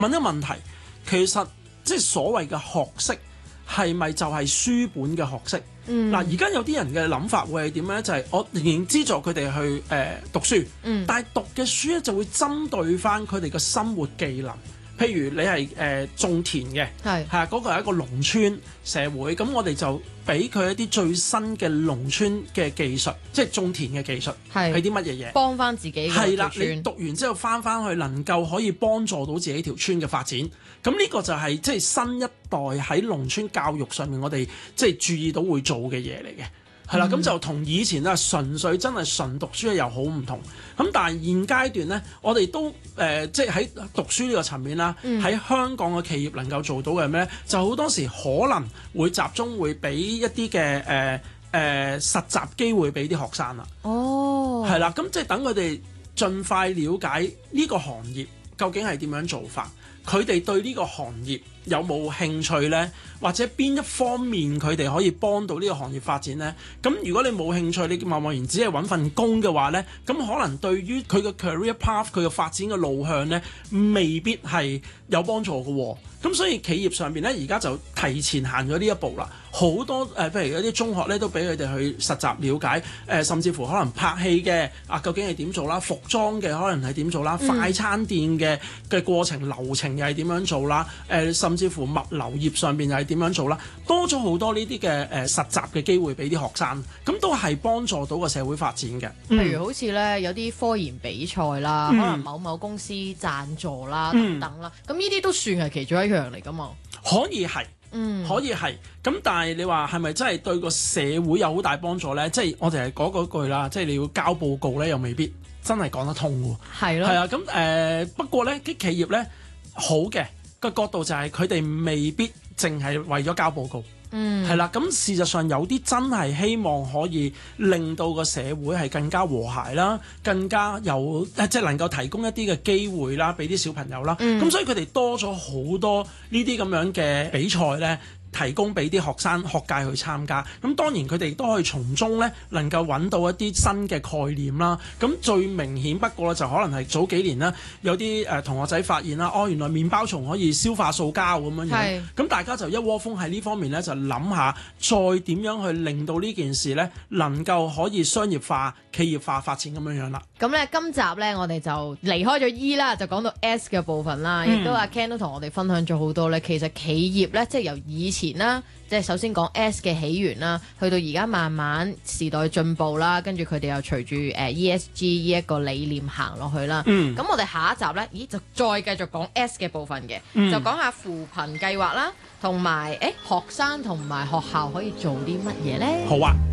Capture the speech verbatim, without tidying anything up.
問一個問題，其實即係所謂嘅學識係咪就係書本嘅學識？嗱、 嗯， 而家有啲人嘅諗法會係點咧？就係、是、我仍然資助佢哋去誒、呃、讀書， 嗯、 但係讀嘅書咧就會針對翻佢哋嘅生活技能。譬如你係誒、呃、種田嘅，係係啊，嗰、那個係一個農村社會，咁我哋就俾佢一啲最新嘅農村嘅技術，即係種田嘅技術係啲乜嘢嘢， 幫翻自己係啦。 你讀完之後翻翻去，能夠可以幫助到自己條村嘅發展。咁呢個就係即係新一代喺農村教育上面，我哋即係注意到會做嘅嘢嚟嘅。係啦，咁、嗯、就同以前啊純粹真係純讀書又好唔同。咁但係現階段咧，我哋都誒、呃、即係喺讀書呢個層面啦，喺、嗯、香港嘅企業能夠做到嘅咩咧？就好多時可能會集中會俾一啲嘅誒誒實習機會俾啲學生啦。哦，係啦，咁即係等佢哋盡快了解呢個行業究竟係點樣做法，佢哋對呢個行業有冇興趣呢？或者邊一方面佢哋可以幫到呢個行業發展呢？咁如果你冇興趣，你貿貿然只係揾份工嘅話呢，咁可能對於佢嘅 career path 佢嘅發展嘅路向呢，未必係有幫助嘅喎。咁所以企業上邊呢，而家就提前行咗呢一步啦。好多誒，譬、呃、如一啲中學呢，都俾佢哋去實習了解，誒、呃、甚至乎可能拍戲嘅啊，究竟係點做啦？服裝嘅可能係點做啦？嗯、快餐店嘅嘅過程流程又係點樣做啦？誒、呃、甚至乎物流業上邊又係點樣做啦？多咗好多呢啲嘅誒實習嘅機會俾啲學生，咁都係幫助到個社會發展嘅。譬、 嗯、如好似咧有啲科研比賽啦，嗯、可能某某公司贊助啦等等啦，咁呢啲都算係其中一樣嚟㗎嘛。 可以係，嗯，可以係。咁但係你話係咪真係對個社會有好大幫助咧？即係我哋係講嗰句啦，即係你要交報告咧，又未必真係講得通喎。係咯，係啊。咁誒、呃、不過咧啲企業咧好嘅個角度就係佢哋未必淨係為咗交報告。嗯，係啦，咁事實上有啲真係希望可以令到個社會係更加和諧啦，更加有即係能夠提供一啲嘅機會啦，俾啲小朋友啦。咁、嗯、所以佢哋多咗好多呢啲咁樣嘅比賽咧，提供俾啲學生學界去參加。咁當然佢哋都可以從中咧能夠揾到一啲新嘅概念啦。咁最明顯不過就可能係早幾年啦，有啲誒、呃、同學仔發現啦，哦原來麵包蟲可以消化塑膠咁樣樣。咁大家就一窩蜂喺呢方面咧就諗下，再點樣去令到呢件事咧能夠可以商業化、企業化發展咁樣樣啦。 咁咧今集咧我哋就離開咗 E 啦，就講到 S 嘅部分啦。亦、嗯、都阿 Ken 都同我哋分享咗好多咧。其實企業咧即係由以前啦，即係首先講 S 嘅起源啦，去到而家慢慢時代進步啦，跟住佢哋又隨住誒 E S G 呢一個理念行落去啦。咁、嗯、我哋下一集咧，咦就再繼續講 S 嘅部分嘅，嗯、就講下扶貧計劃啦，同埋誒學生同埋學校可以做啲乜嘢咧？ 好啊！